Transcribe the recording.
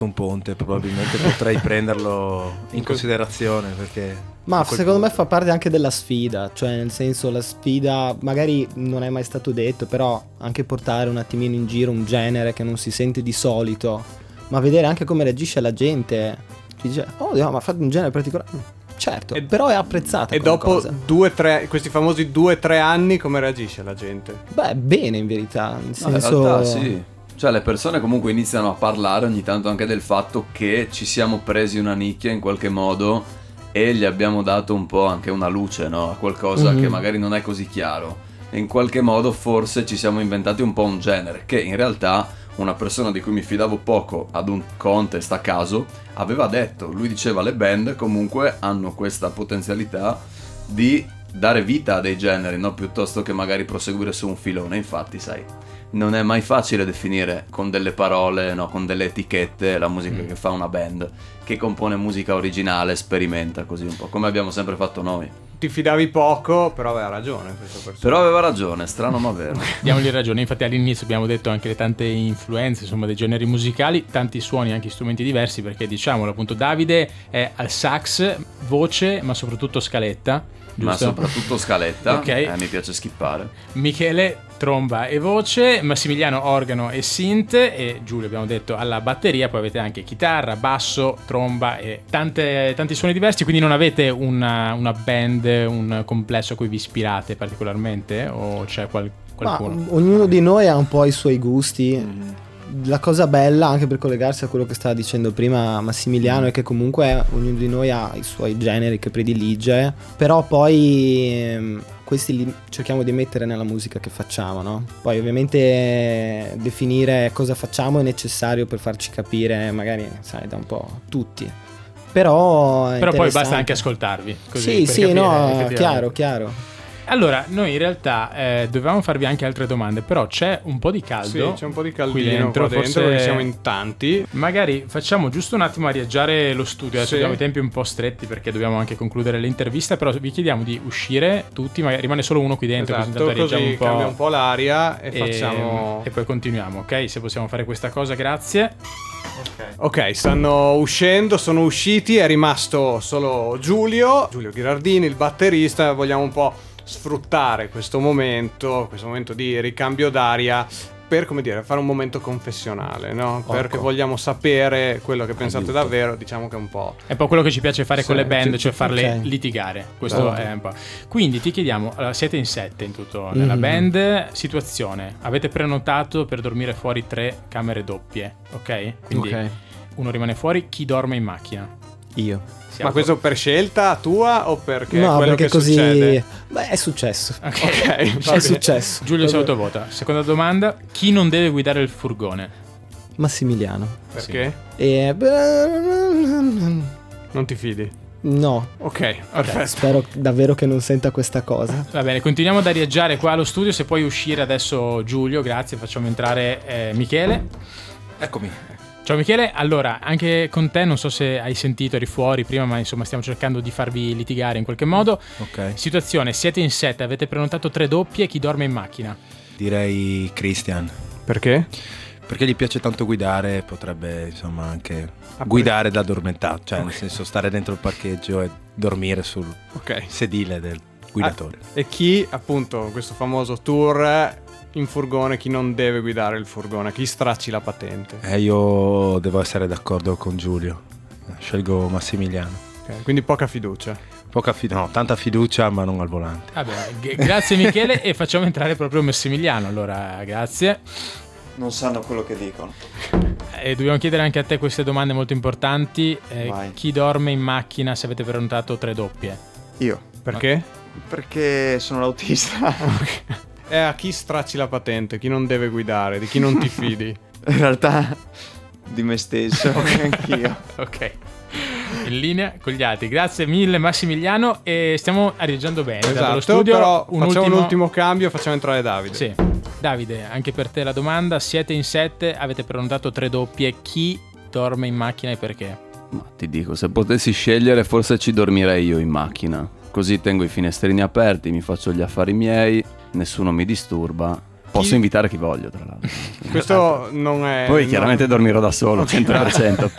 un ponte, probabilmente potrei prenderlo in considerazione, perché ma secondo me fa parte anche della sfida, cioè nel senso, la sfida magari non è mai stato detto, però anche portare un attimino in giro un genere che non si sente di solito, ma vedere anche come reagisce la gente. Ti dice, oh ma fate un genere particolare, certo, però è apprezzata. E dopo cosa. questi famosi 2-3 anni, come reagisce la gente? Beh, bene in verità, nel senso... in realtà sì. Cioè le persone comunque iniziano a parlare ogni tanto anche del fatto che ci siamo presi una nicchia in qualche modo e gli abbiamo dato un po' anche una luce, no? A qualcosa che magari non è così chiaro. E in qualche modo forse ci siamo inventati un po' un genere che in realtà una persona di cui mi fidavo poco ad un contest a caso aveva detto. Lui diceva le band comunque hanno questa potenzialità di dare vita a dei generi, no? Piuttosto che magari proseguire su un filone. Infatti sai, non è mai facile definire con delle parole, no, con delle etichette la musica che fa una band che compone musica originale, sperimenta così un po', come abbiamo sempre fatto noi. Ti fidavi poco, però aveva ragione questa persona. Però aveva ragione, strano ma vero. Diamogli ragione, infatti all'inizio abbiamo detto anche le tante influenze, insomma, dei generi musicali, tanti suoni, anche strumenti diversi, perché diciamolo appunto, Davide è al sax, voce, ma soprattutto scaletta, giusto? Ma soprattutto scaletta, Ok. Mi piace skippare. Michele tromba e voce, Massimiliano organo e synth, e Giulio abbiamo detto alla batteria. Poi avete anche chitarra, basso, tromba e tanti suoni diversi. Quindi non avete una band, un complesso a cui vi ispirate particolarmente, o c'è qualcuno? Ma ognuno di noi ha un po' i suoi gusti. La cosa bella, anche per collegarsi a quello che stava dicendo prima Massimiliano, è che comunque ognuno di noi ha i suoi generi che predilige, però poi questi li cerchiamo di mettere nella musica che facciamo, no? Poi ovviamente definire cosa facciamo è necessario per farci capire, magari sai, da un po' tutti. Però poi basta anche ascoltarvi, così, sì, per capire, no, effettivamente. chiaro. Allora, noi in realtà dovevamo farvi anche altre domande, però c'è un po' di caldo. Sì, c'è un po' di caldino qui dentro, forse perché siamo in tanti. Magari facciamo giusto un attimo a riaggiare lo studio. Adesso Sì. abbiamo i tempi un po' stretti perché dobbiamo anche concludere l'intervista, però vi chiediamo di uscire tutti, magari rimane solo uno qui dentro, Esatto, così intanto così cambia un po' l'aria e facciamo... e poi continuiamo, ok? Se possiamo fare questa cosa, grazie. Ok, stanno uscendo, sono usciti, è rimasto solo Giulio Ghirardini, il batterista. Vogliamo un po' sfruttare questo momento di ricambio d'aria per, come dire, fare un momento confessionale, no? Perché vogliamo sapere quello che pensate davvero, diciamo che è un po'... È un po' quello che ci piace fare con le band, cioè farle ok. litigare. Questo è un po'. Quindi ti chiediamo, allora, siete in 7 in tutto nella band, situazione, avete prenotato per dormire fuori 3 camere doppie, ok? Quindi uno rimane fuori, chi dorme in macchina? Io. Ma questo per scelta tua o perché è No, quello perché che così... succede? Beh, è successo. Ok, Ok, È successo. Giulio si autovota. Seconda domanda, chi non deve guidare il furgone? Massimiliano. Perché? E... Non ti fidi? No, Ok, perfetto. spero davvero che non senta questa cosa. Va bene, continuiamo ad arieggiare qua allo studio. Se puoi uscire adesso, Giulio, grazie. Facciamo entrare Michele. eccomi. Ciao Michele, allora anche con te non so se hai sentito, eri fuori prima, ma insomma stiamo cercando di farvi litigare in qualche modo. Ok, Situazione, siete in 7, avete prenotato 3 doppie, chi dorme in macchina? direi Christian, Perché? perché gli piace tanto guidare, potrebbe insomma anche guidare da addormentato, cioè nel senso stare dentro il parcheggio e dormire sul Ok. sedile del guidatore. E chi, appunto, questo famoso tour in furgone, chi non deve guidare il furgone, chi stracci la patente? Io devo essere d'accordo con Giulio, scelgo Massimiliano. Ok, quindi poca fiducia. Tanta fiducia ma non al volante. Vabbè, grazie Michele e facciamo entrare proprio Massimiliano, allora grazie. Non sanno quello che dicono. E dobbiamo chiedere anche a te queste domande molto importanti. Vai. Chi dorme in macchina se avete prenotato 3 doppie? Io. Perché? Perché sono l'autista. È a chi stracci la patente, chi non deve guidare, di chi non ti fidi. In realtà di me stesso, anch'io. Ok, in linea con gli altri. Grazie mille Massimiliano e stiamo arieggiando bene dallo Esatto, studio. però facciamo un ultimo cambio, facciamo entrare Davide. Sì. Davide, anche per te la domanda, siete in 7, avete prenotato 3 doppie, chi dorme in macchina e perché? Ma ti dico, se potessi scegliere forse ci dormirei io in macchina. Così tengo i finestrini aperti, mi faccio gli affari miei, nessuno mi disturba. Posso invitare chi voglio, tra l'altro. Questo non è... Poi chiaramente dormirò da solo, 100%.